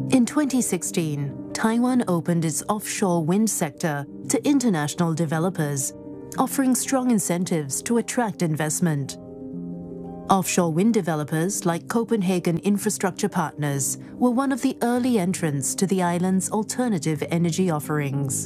In 2016, Taiwan opened its offshore wind sector to international developers, offering strong incentives to attract investment. Offshore wind developers like Copenhagen Infrastructure Partners were one of the early entrants to the island's alternative energy offerings.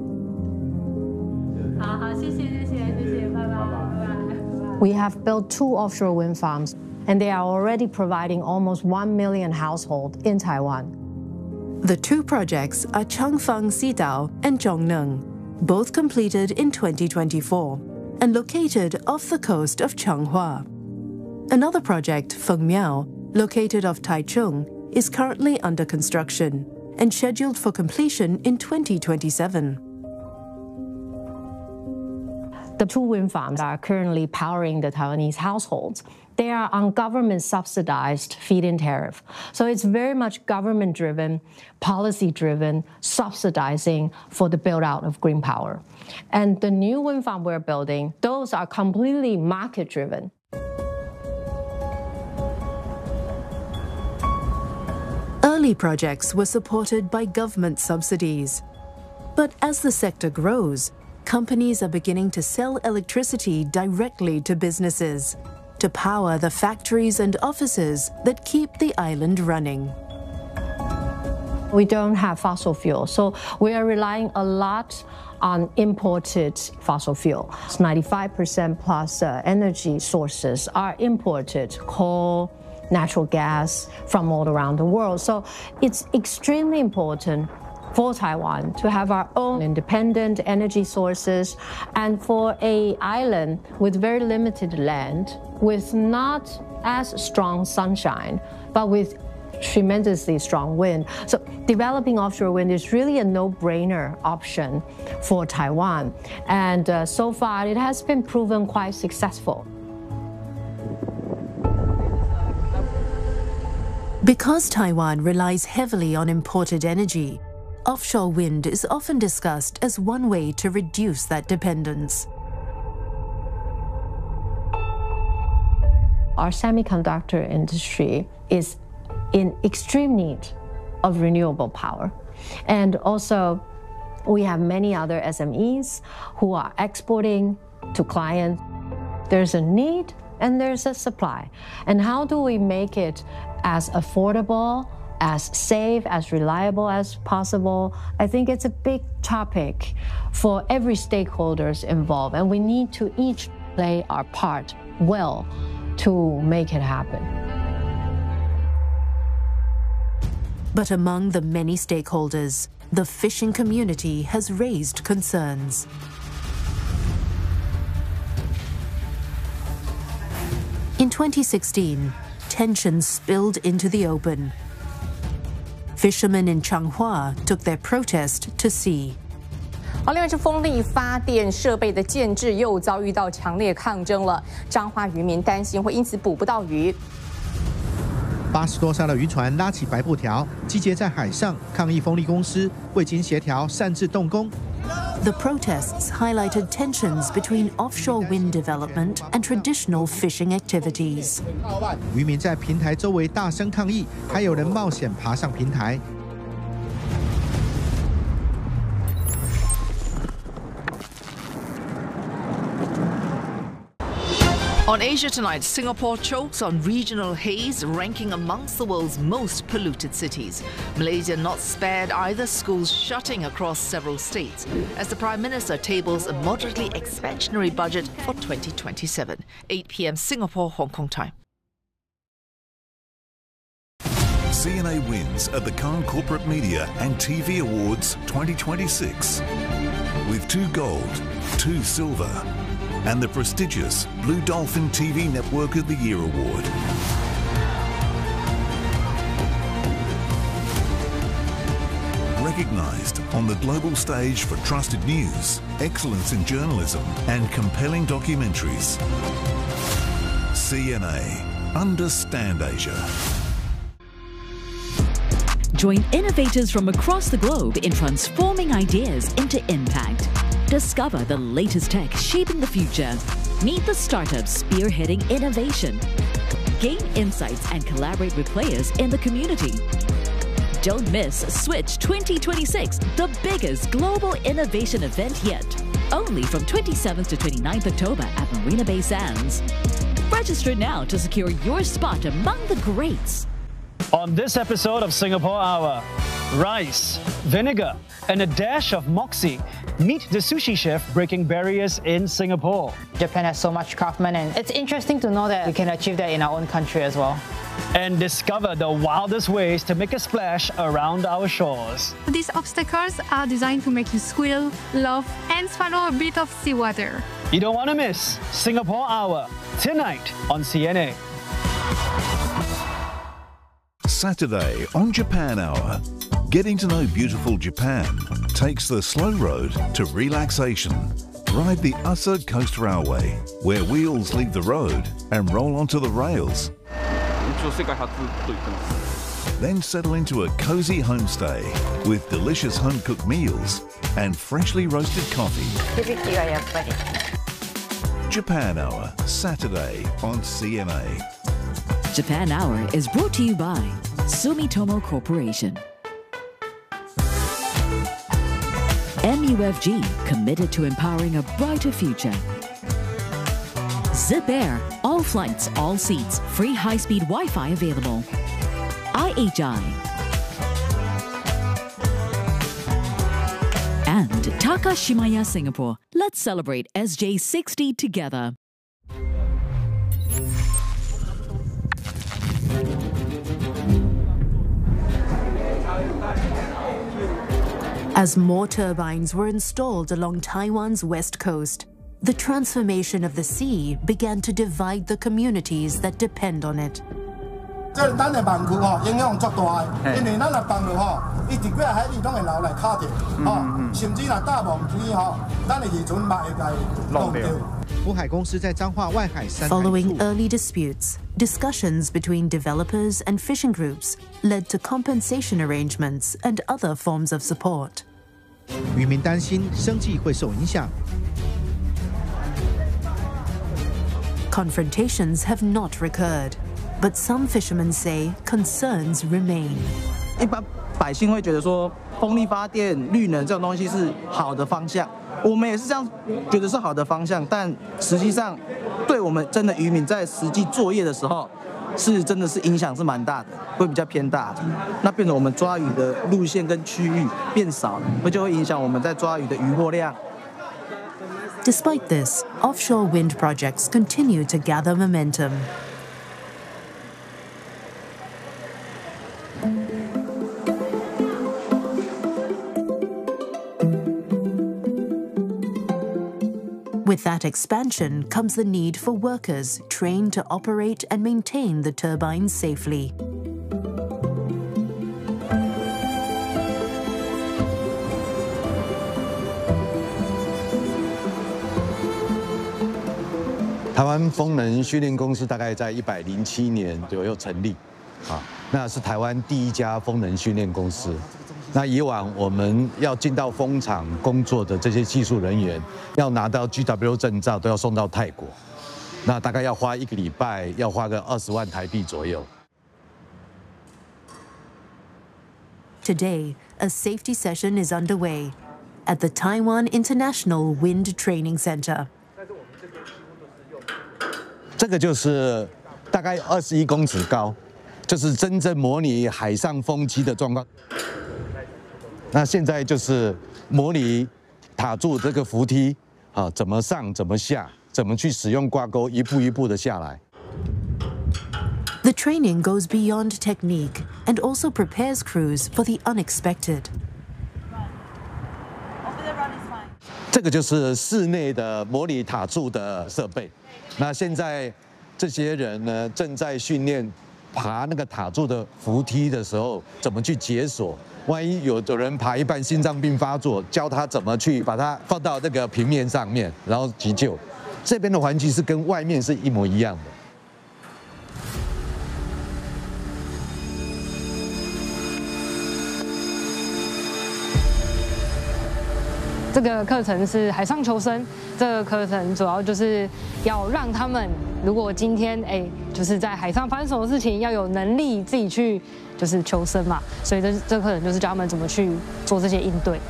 We have built 2 offshore wind farms, and they are already providing almost 1 million households in Taiwan. The 2 projects are Changfang Xidao and Zhongneng, both completed in 2024 and located off the coast of Changhua. Another project, Fengmiao, located off Taichung, is currently under construction and scheduled for completion in 2027. The 2 wind farms are currently powering the Taiwanese households. They are on government-subsidized feed-in tariff. So it's very much government-driven, policy-driven, subsidizing for the build-out of green power. And the new wind farm we're building, those are completely market-driven. Early projects were supported by government subsidies. But as the sector grows, companies are beginning to sell electricity directly to businesses to power the factories and offices that keep the island running. We don't have fossil fuel, so we are relying a lot on imported fossil fuel. 95% plus energy sources are imported: coal, natural gas from all around the world. So it's extremely important for Taiwan to have our own independent energy sources, and for an island with very limited land, with not as strong sunshine, but with tremendously strong wind. So developing offshore wind is really a no-brainer option for Taiwan. And so far, it has been proven quite successful. Because Taiwan relies heavily on imported energy, offshore wind is often discussed as one way to reduce that dependence. Our semiconductor industry is in extreme need of renewable power. And also, we have many other SMEs who are exporting to clients. There's a need and there's a supply. And how do we make it as affordable, as safe, as reliable as possible? I think it's a big topic for every stakeholders involved, and we need to each play our part well to make it happen. But among the many stakeholders, the fishing community has raised concerns. In 2016, tensions spilled into the open. Fishermen in Changhua took their protest to sea. 另外是风力发电设备的建制又遭遇到强烈抗争了，彰化渔民担心会因此捕不到鱼。 80多艘的渔船拉起白布条，集结在海上抗议风力公司未经协调擅自动工。 The protests highlighted tensions between offshore wind development and traditional fishing activities. 渔民在平台周围大声抗议，还有人冒险爬上平台。 On Asia Tonight, Singapore chokes on regional haze, ranking amongst the world's most polluted cities. Malaysia not spared either, schools shutting across several states, as the Prime Minister tables a moderately expansionary budget for 2027. 8 p.m. Singapore, Hong Kong time. CNA wins at the Cannes Corporate Media and TV Awards 2026 with 2 gold, 2 silver, and the prestigious Blue Dolphin TV Network of the Year Award. Recognised on the global stage for trusted news, excellence in journalism, and compelling documentaries. CNA. Understand Asia. Join innovators from across the globe in transforming ideas into impact. Discover the latest tech shaping the future. Meet the startups spearheading innovation. Gain insights and collaborate with players in the community. Don't miss Switch 2026, the biggest global innovation event yet. Only from 27th to 29th October at Marina Bay Sands. Register now to secure your spot among the greats. On this episode of Singapore Hour, rice, vinegar, and a dash of moxie. Meet the sushi chef breaking barriers in Singapore. Japan has so much craftsmen, and it's interesting to know that we can achieve that in our own country as well. And discover the wildest ways to make a splash around our shores. These obstacles are designed to make you squeal, laugh, and swallow a bit of seawater. You don't want to miss Singapore Hour, tonight on CNA. Saturday on Japan Hour. Getting to know beautiful Japan takes the slow road to relaxation. Ride the Asa Coast Railway, where wheels leave the road and roll onto the rails. Then settle into a cozy homestay with delicious home-cooked meals and freshly roasted coffee. Japan Hour, Saturday on CNA. Japan Hour is brought to you by Sumitomo Corporation. MUFG, committed to empowering a brighter future. Zip Air, all flights, all seats, free high-speed Wi-Fi available. IHI. And Takashimaya Singapore. Let's celebrate SJ60 together. As more turbines were installed along Taiwan's west coast, the transformation of the sea began to divide the communities that depend on it. Following early disputes, discussions between developers and fishing groups led to compensation arrangements and other forms of support. 渔民担心生计会受影响。 Confrontations have not recurred, but some fishermen say concerns remain. 一般百姓会觉得说，风力发电、绿能这种东西是好的方向，我们也是这样觉得是好的方向，但实际上，对我们真的渔民在实际作业的时候，是真的是影响是蛮大的，会比较偏大。那变成我们抓鱼的路线跟区域变少了，就会影响我们在抓鱼的渔获量。 Despite this, offshore wind projects continue to gather momentum. With that expansion comes the need for workers trained to operate and maintain the turbines safely. Taiwan 台湾风能训练公司大概在107年左右成立，那是台湾第一家风能训练公司。那以往我们要进到风场工作的这些技术人员，要拿到 GW 证照，都要送到泰国，那大概要花1个礼拜，要花个20万台币左右。 Today, a safety session is underway at the Taiwan International Wind Training Center. 这个就是大概21公尺高，就是真正模拟海上风机的状况。那现在就是模拟塔柱这个扶梯，怎么上，怎么下，怎么去使用挂钩，一步一步的下来。 The training goes beyond technique and also prepares crews for the unexpected. 这个就是室内的模拟塔柱的设备。那现在这些人呢，正在训练爬那个塔柱的扶梯的时候，怎么去解锁。万一有的人爬一半心脏病发作，教他怎么去把它放到那个平面上面，然后急救。这边的环境是跟外面是一模一样的。 这个课程是海上求生，这个课程主要就是要让他们如果今天就是在海上发生什么事情，要有能力自己去就是求生嘛，所以这课程就是教他们怎么去做这些应对。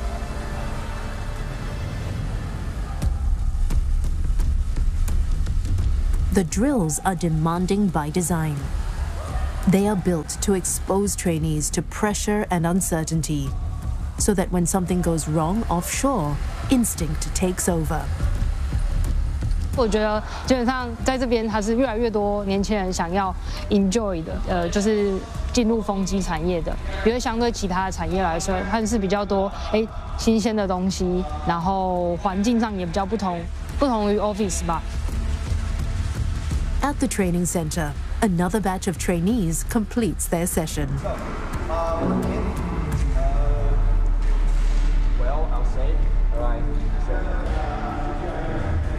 The drills are demanding by design. They are built to expose trainees to pressure and uncertainty, so that when something goes wrong offshore, instinct takes over. 我觉得基本上在这边还是越来越多年轻人想要 enjoy 的，就是进入风机产业的，因为相对其他的产业来说，它是比较多新鲜的东西，然后环境上也比较不同于 office 吧。 At the training center, another batch of trainees completes their session. Well, I'll say, all right.